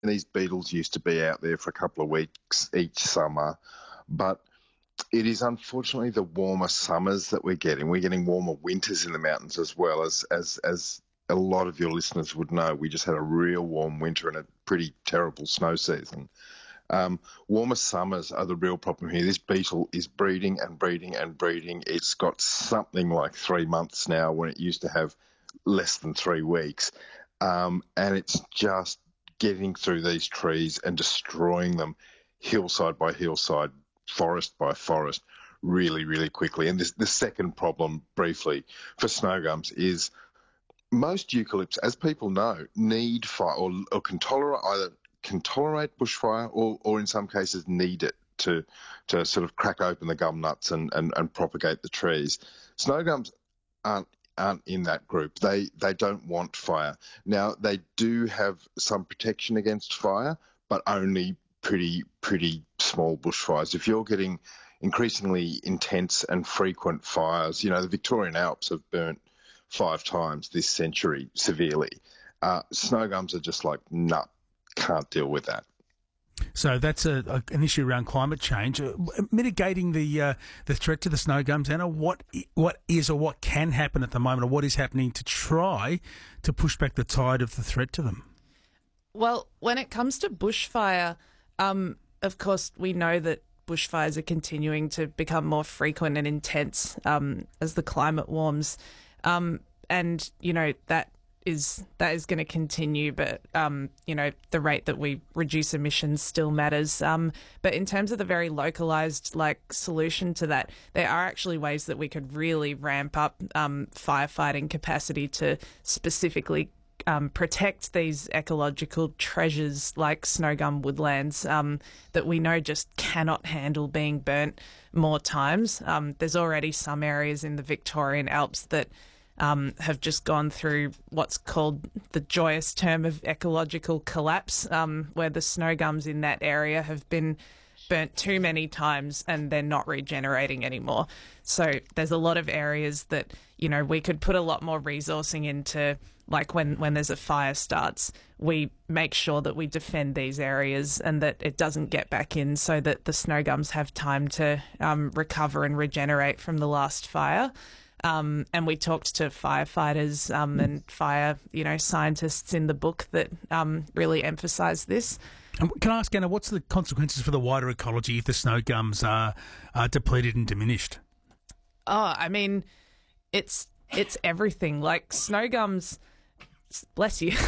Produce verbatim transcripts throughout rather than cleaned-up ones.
these beetles used to be out there for a couple of weeks each summer, but it is unfortunately the warmer summers that we're getting. We're getting warmer winters in the mountains as well. As as as a lot of your listeners would know, we just had a real warm winter and a pretty terrible snow season. Um, warmer summers are the real problem here. This beetle is breeding and breeding and breeding. It's got something like three months now when it used to have less than three weeks. Um, and it's just getting through these trees and destroying them hillside by hillside, forest by forest, really, really quickly. And this, the second problem, briefly, for snow gums is most eucalypts, as people know, need fire or, or can tolerate either can tolerate bushfire or, or in some cases need it to to sort of crack open the gum nuts and, and, and propagate the trees. Snow gums aren't aren't in that group. They they don't want fire. Now they do have some protection against fire, but only pretty pretty small bushfires. If you're getting increasingly intense and frequent fires, you know, the Victorian Alps have burnt five times this century severely. Uh, snow gums are just like, nah, can't deal with that. So that's a, a, an issue around climate change. Uh, mitigating the uh, the threat to the snow gums, Anna, what what is or what can happen at the moment, or what is happening to try to push back the tide of the threat to them? Well, when it comes to bushfire, um, of course, we know that bushfires are continuing to become more frequent and intense um, as the climate warms. Um, and, you know, that is that is going to continue, but, um, you know, the rate that we reduce emissions still matters. Um, but in terms of the very localised, like, solution to that, there are actually ways that we could really ramp up um, firefighting capacity to specifically um, protect these ecological treasures like snow gum woodlands um, that we know just cannot handle being burnt more times. Um, there's already some areas in the Victorian Alps that Um, have just gone through what's called the joyous term of ecological collapse, um, where the snow gums in that area have been burnt too many times and they're not regenerating anymore. So there's a lot of areas that, you know, we could put a lot more resourcing into, like when, when there's a fire starts, we make sure that we defend these areas and that it doesn't get back in so that the snow gums have time to um, recover and regenerate from the last fire. Um, and we talked to firefighters um, and fire, you know, scientists in the book that um, really emphasise this. And can I ask, Anna, what's the consequences for the wider ecology if the snow gums are, are depleted and diminished? Oh, I mean, it's it's everything. Like snow gums, bless you.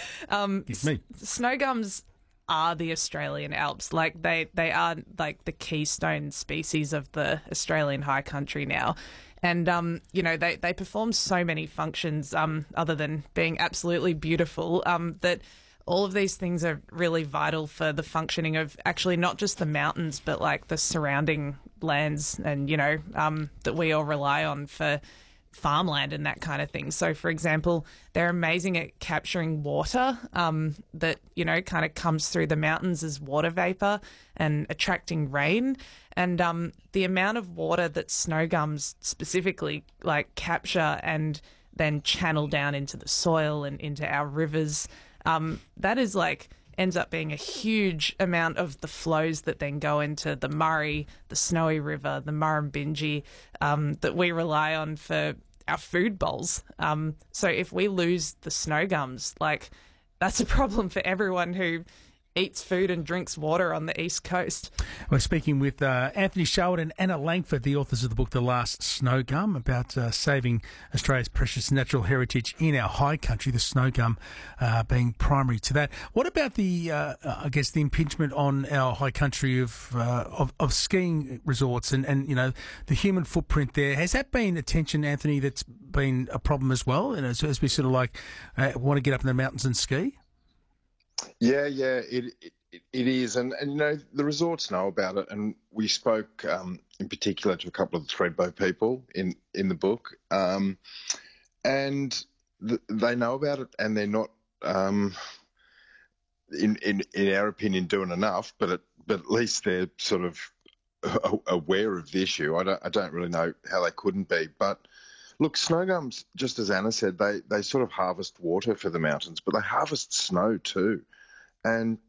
um, it's me. S- snow gums are the Australian Alps. Like they, they are like the keystone species of the Australian high country now. And, um, you know, they, they perform so many functions um, other than being absolutely beautiful um, that all of these things are really vital for the functioning of actually not just the mountains, but like the surrounding lands and, you know, um, that we all rely on for farmland and that kind of thing. So, for example, they're amazing at capturing water um, that, you know, kind of comes through the mountains as water vapor and attracting rain. And um, the amount of water that snow gums specifically like capture and then channel down into the soil and into our rivers, um, that is like ends up being a huge amount of the flows that then go into the Murray, the Snowy River, the Murrumbidgee, um, that we rely on for our food bowls. Um, so if we lose the snow gums, like that's a problem for everyone who eats food and drinks water on the East Coast. We're speaking with uh, Anthony Sherwood and Anna Langford, the authors of the book The Last Snow Gum, about uh, saving Australia's precious natural heritage in our high country, the snow gum uh, being primary to that. What about the, uh, I guess, the impingement on our high country of, uh, of of skiing resorts and, and, you know, the human footprint there? Has that been attention, Anthony, that's been a problem as well, and as, as we sort of like uh, want to get up in the mountains and ski? Yeah, yeah, it, it it is, and and you know the resorts know about it, and we spoke um, in particular to a couple of the Thredbo people in in the book, um, and th- they know about it, and they're not, um, in in in our opinion, doing enough, but it, but at least they're sort of aware of the issue. I don't I don't really know how they couldn't be, but. Look, snow gums, just as Anna said, they, they sort of harvest water for the mountains, but they harvest snow too. And